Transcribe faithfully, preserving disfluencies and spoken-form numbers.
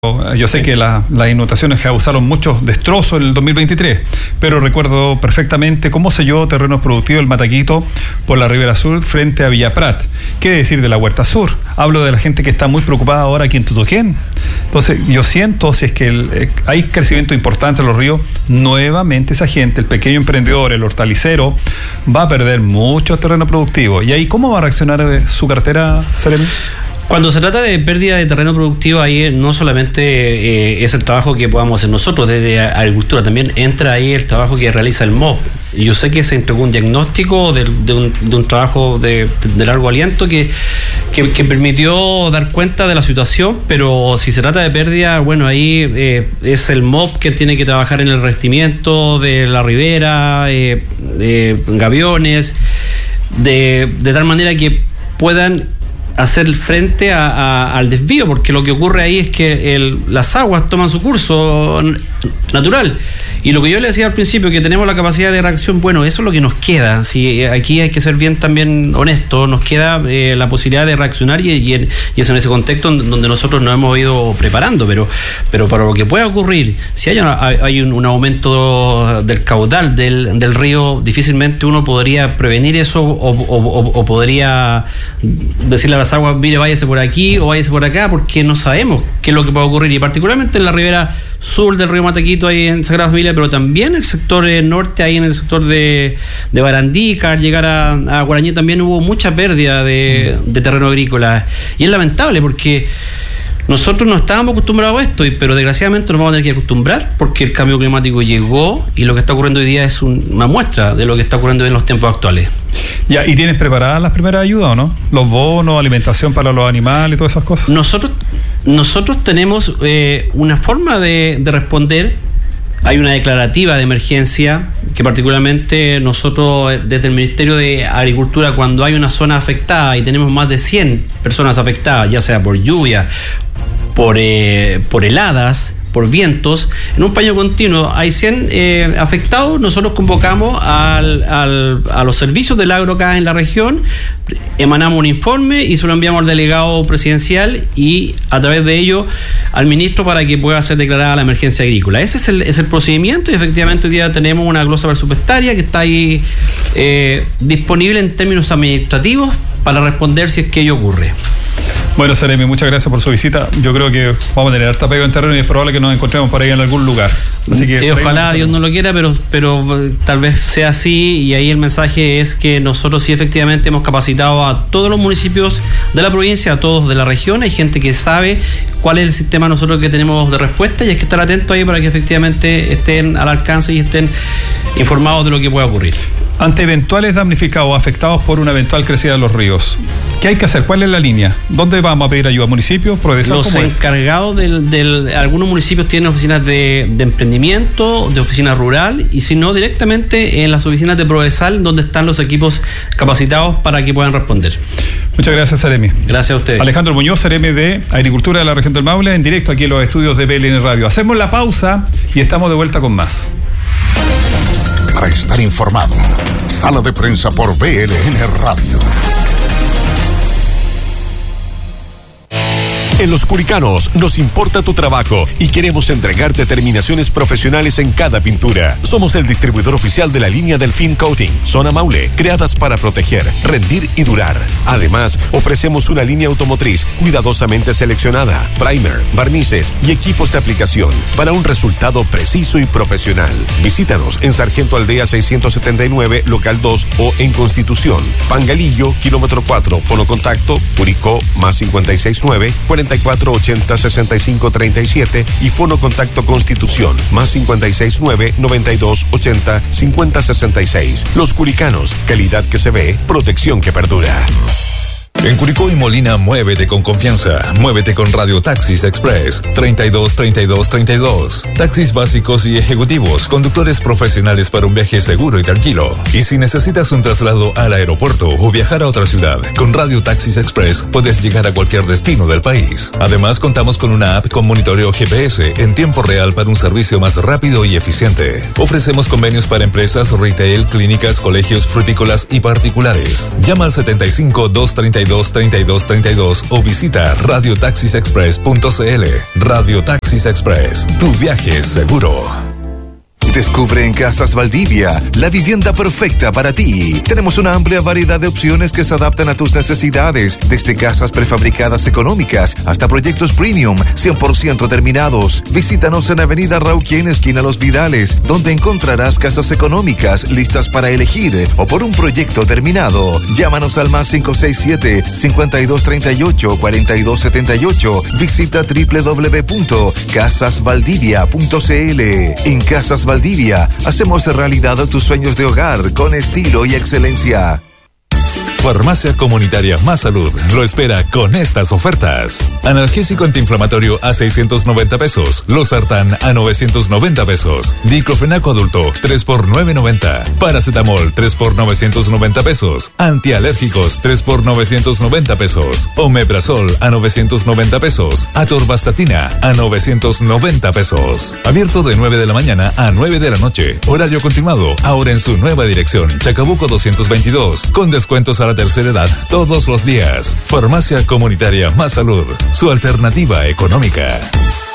Yo sé que la, las inundaciones causaron muchos destrozos en el dos mil veintitrés, pero recuerdo perfectamente cómo selló terrenos productivos el Mataquito por la Ribera Sur frente a Villa Prat. ¿Qué decir de la Huerta Sur? Hablo de la gente que está muy preocupada ahora aquí en Tutoquén. Entonces, yo siento, si es que el, eh, hay crecimiento importante en los ríos, nuevamente esa gente, el pequeño emprendedor, el hortalicero, va a perder mucho terreno productivo. ¿Y ahí cómo va a reaccionar eh, su cartera, Seremi? Cuando se trata de pérdida de terreno productivo, ahí no solamente eh, es el trabajo que podamos hacer nosotros desde agricultura, también entra ahí el trabajo que realiza el M O B. Yo sé que se entregó un diagnóstico de, de, un, de un trabajo de, de largo aliento que, que, que permitió dar cuenta de la situación, pero si se trata de pérdida, bueno, ahí eh, es el M O B que tiene que trabajar en el revestimiento de la ribera, eh, de gaviones, de, de tal manera que puedan hacer frente a, a, al desvío, porque lo que ocurre ahí es que el, las aguas toman su curso natural. Y lo que yo le decía al principio, que tenemos la capacidad de reacción, bueno, eso es lo que nos queda. Si aquí hay que ser bien también honesto, nos queda eh, la posibilidad de reaccionar y, y, y es en ese contexto donde nosotros nos hemos ido preparando, pero, pero para lo que pueda ocurrir, si hay, una, hay un, un aumento del caudal del, del río, difícilmente uno podría prevenir eso o, o, o, o podría decirle a las aguas, mire, váyase por aquí o váyase por acá, porque no sabemos qué es lo que puede ocurrir, y particularmente en la ribera sur del río Mataquito, ahí en Sagrada Familia, pero también el sector eh, norte, ahí en el sector de, de Barandícar, llegar a, a Guarañé, también hubo mucha pérdida de, de terreno agrícola, y es lamentable porque nosotros no estábamos acostumbrados a esto, pero desgraciadamente nos vamos a tener que acostumbrar porque el cambio climático llegó y lo que está ocurriendo hoy día es un, una muestra de lo que está ocurriendo en los tiempos actuales. Ya, ¿y tienes preparadas las primeras ayudas o no? Los bonos, alimentación para los animales y todas esas cosas. Nosotros, nosotros tenemos eh, una forma de, de responder. Hay una declarativa de emergencia que particularmente nosotros desde el Ministerio de Agricultura, cuando hay una zona afectada y tenemos más de cien personas afectadas, ya sea por lluvia, por, eh, por heladas, por vientos, en un paño continuo hay cien eh, afectados, nosotros convocamos al, al, a los servicios del agro acá en la región, emanamos un informe y se lo enviamos al delegado presidencial y a través de ello al ministro para que pueda ser declarada la emergencia agrícola. Ese es el, es el procedimiento, y efectivamente hoy día tenemos una glosa presupuestaria que está ahí eh, disponible en términos administrativos para responder si es que ello ocurre. Bueno, Seremi, muchas gracias por su visita. Yo creo que vamos a tener harta pega en terreno y es probable que nos encontremos por ahí en algún lugar. Así que eh, ojalá Dios no lo quiera, pero, pero tal vez sea así, y ahí el mensaje es que nosotros sí efectivamente hemos capacitado a todos los municipios de la provincia, a todos de la región. Hay gente que sabe cuál es el sistema nosotros que tenemos de respuesta, y hay que estar atentos ahí para que efectivamente estén al alcance y estén informados de lo que pueda ocurrir. Ante eventuales damnificados afectados por una eventual crecida de los ríos, ¿qué hay que hacer? ¿Cuál es la línea? ¿Dónde vamos a pedir ayuda? ¿Municipio? ¿Prodesal? Los encargados del, del, algunos municipios tienen oficinas de, de emprendimiento, de oficina rural, y si no, directamente en las oficinas de Prodesal, donde están los equipos capacitados para que puedan responder. Muchas gracias, Seremi. Gracias a ustedes. Alejandro Muñoz, Seremi de Agricultura de la región del Maule, en directo aquí en los estudios de B L N Radio. Hacemos la pausa y estamos de vuelta con más. Para estar informado, Sala de Prensa por B L N Radio. En Los Curicanos nos importa tu trabajo y queremos entregarte terminaciones profesionales en cada pintura. Somos el distribuidor oficial de la línea Delfín Coating, Zona Maule, creadas para proteger, rendir y durar. Además, ofrecemos una línea automotriz cuidadosamente seleccionada, primer, barnices y equipos de aplicación para un resultado preciso y profesional. Visítanos en Sargento Aldea seiscientos setenta y nueve, local dos, o en Constitución, Pangalillo, kilómetro cuatro, fonocontacto, Curicó, más cincuenta y seis nueve, cuarenta y cuatro ochenta sesenta y cinco treinta y siete, y fono contacto Constitución, más cincuenta y seis nueve noventa y dos ochenta cincuenta sesenta y seis. Los Curicanos, calidad que se ve, protección que perdura. En Curicó y Molina, muévete con confianza. Muévete con Radio Taxis Express. treinta y dos, treinta y dos, treinta y dos. Taxis básicos y ejecutivos. Conductores profesionales para un viaje seguro y tranquilo. Y si necesitas un traslado al aeropuerto o viajar a otra ciudad, con Radio Taxis Express puedes llegar a cualquier destino del país. Además, contamos con una app con monitoreo G P S en tiempo real para un servicio más rápido y eficiente. Ofrecemos convenios para empresas, retail, clínicas, colegios, frutícolas y particulares. Llama al setenta y cinco, doscientos treinta treinta y dos, treinta y dos, treinta y dos o visita radio taxis express punto c l. Radio Taxis Express, tu viaje es seguro. Descubre en Casas Valdivia la vivienda perfecta para ti. Tenemos una amplia variedad de opciones que se adaptan a tus necesidades, desde casas prefabricadas económicas hasta proyectos premium cien por ciento terminados. Visítanos en Avenida Rauquien, esquina Los Vidales, donde encontrarás casas económicas listas para elegir o por un proyecto terminado. Llámanos al más cinco seis siete, cincuenta y dos treinta y ocho, cuarenta y dos setenta y ocho. Visita doble u doble u doble u punto casas valdivia punto c l. En Casas Valdivia hacemos realidad tus sueños de hogar con estilo y excelencia. Farmacia Comunitaria Más Salud lo espera con estas ofertas. Analgésico antiinflamatorio a seiscientos noventa pesos. Losartán a novecientos noventa pesos. Diclofenaco adulto tres por novecientos noventa. Paracetamol tres por novecientos noventa pesos. Antialérgicos tres por novecientos noventa pesos. Omeprazol a novecientos noventa pesos. Atorvastatina a novecientos noventa pesos. Abierto de nueve de la mañana a nueve de la noche. Horario continuado. Ahora en su nueva dirección. Chacabuco doscientos veintidós. Con descuentos a la tercera edad todos los días. Farmacia Comunitaria Más Salud, su alternativa económica.